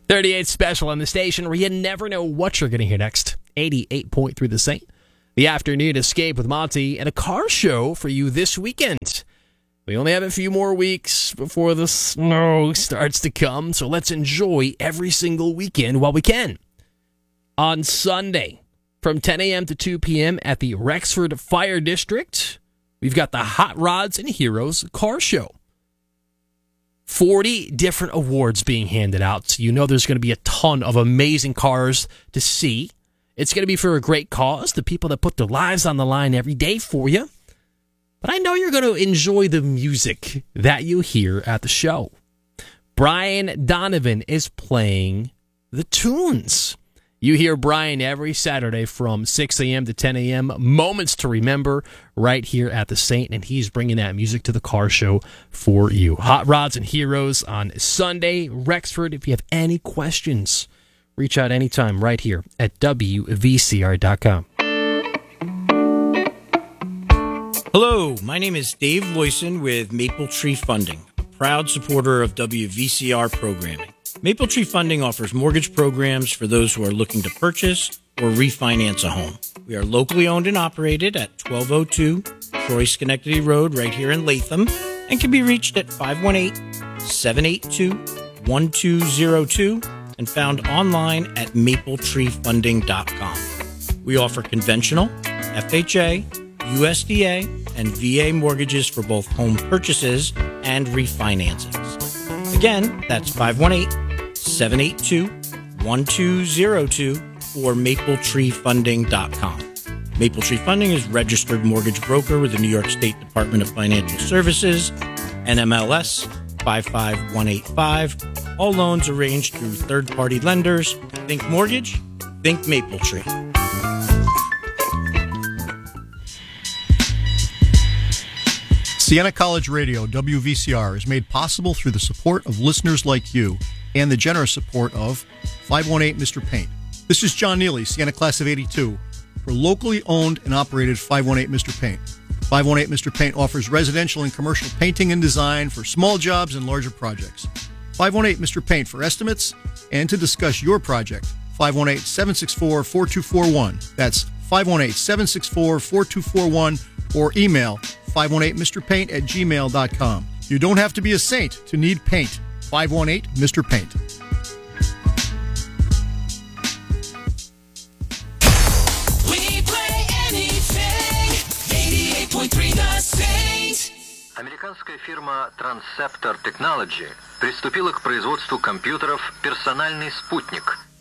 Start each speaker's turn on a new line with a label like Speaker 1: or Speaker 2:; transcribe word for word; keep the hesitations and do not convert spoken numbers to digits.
Speaker 1: thirty-eight special on the station where you never know what you're going to hear next. eighty-eight point three The Saint. The afternoon escape with Monty and a car show for you this weekend. We only have a few more weeks before the snow starts to come, so let's enjoy every single weekend while we can. On Sunday, from ten a.m. to two p.m. at the Rexford Fire District, we've got the Hot Rods and Heroes car show. forty different awards being handed out, so you know there's going to be a ton of amazing cars to see. It's going to be for a great cause, the people that put their lives on the line every day for you. But I know you're going to enjoy the music that you hear at the show. Brian Donovan is playing the tunes. You hear Brian every Saturday from six a.m. to ten a.m. Moments to remember right here at the Saint, and he's bringing that music to the car show for you. Hot Rods and Heroes on Sunday, Rexford. If you have any questions, reach out anytime right here at W V C R dot com.
Speaker 2: Hello, my name is Dave Loyson with Maple Tree Funding, a proud supporter of W V C R programming. Maple Tree Funding offers mortgage programs for those who are looking to purchase or refinance a home. We are locally owned and operated at twelve oh two Troy Schenectady Road right here in Latham and can be reached at five one eight, seven eight two, one two zero two and found online at maple tree funding dot com. We offer conventional, F H A, U S D A, and V A mortgages for both home purchases and refinancings. Again, that's five one eight, seven eight two, one two zero two or maple tree funding dot com. Maple Tree Funding is registered mortgage broker with the New York State Department of Financial Services, N M L S five five one eight five. All loans arranged through third-party lenders. Think mortgage, think Maple Tree.
Speaker 3: Siena College Radio, W V C R, is made possible through the support of listeners like you and the generous support of five one eight Mister Paint. This is John Neely, Siena Class of eighty-two, for locally owned and operated five one eight Mister Paint. five one eight Mister Paint offers residential and commercial painting and design for small jobs and larger projects. five one eight Mister Paint for estimates and to discuss your project. five one eight, seven six four, four two four one. That's five one eight, seven six four, four two four one or email five one eight Mister Paint at gmail dot com. You don't have to be a saint to need paint. five one eight Mister Paint.
Speaker 4: We play anything. eighty-eight point three The Saint.
Speaker 5: Американская фирма Transceptor Technology приступила к производству компьютеров «Персональный спутник»,